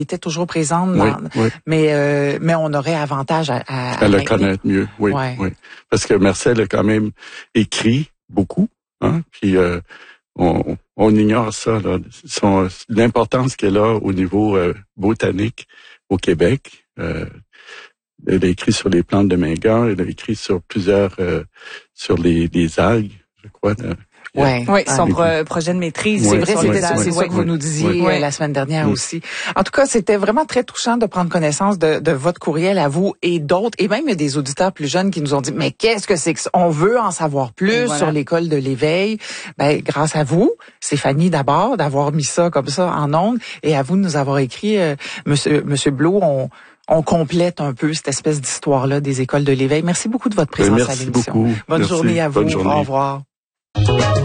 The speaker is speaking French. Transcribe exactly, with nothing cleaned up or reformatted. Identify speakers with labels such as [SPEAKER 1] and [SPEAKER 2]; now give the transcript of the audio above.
[SPEAKER 1] était toujours présente,
[SPEAKER 2] oui,
[SPEAKER 1] dans,
[SPEAKER 2] oui.
[SPEAKER 1] mais euh, mais on aurait avantage à, à,
[SPEAKER 2] à, à le connaître mieux, oui,
[SPEAKER 1] ouais.
[SPEAKER 2] oui. Parce que Marcel a quand même écrit beaucoup, hein, puis euh, on, on ignore ça, là, son, l'importance qu'elle a au niveau euh, botanique au Québec. Euh, elle a écrit sur les plantes de Menger, elle a écrit sur plusieurs, euh, sur les, les algues, je crois. Là.
[SPEAKER 3] Oui, ouais, son pro, projet de maîtrise.
[SPEAKER 1] C'est vrai, c'était ça,
[SPEAKER 3] c'est
[SPEAKER 1] c'est ça que vous nous disiez
[SPEAKER 3] ouais.
[SPEAKER 1] la semaine dernière ouais. aussi. En tout cas, c'était vraiment très touchant de prendre connaissance de, de votre courriel à vous et d'autres, et même des auditeurs plus jeunes qui nous ont dit, mais qu'est-ce que c'est que ça? On veut en savoir plus voilà. sur l'école de l'éveil. Ben, grâce à vous, Stéphanie d'abord, d'avoir mis ça comme ça en ondes, et à vous de nous avoir écrit, euh, Monsieur, Monsieur Blot, on on complète un peu cette espèce d'histoire-là des écoles de l'éveil. Merci beaucoup de votre présence
[SPEAKER 2] Merci
[SPEAKER 1] à l'émission.
[SPEAKER 2] Beaucoup.
[SPEAKER 1] Bonne
[SPEAKER 2] Merci.
[SPEAKER 1] journée à vous.
[SPEAKER 2] Bonne journée.
[SPEAKER 1] Au revoir.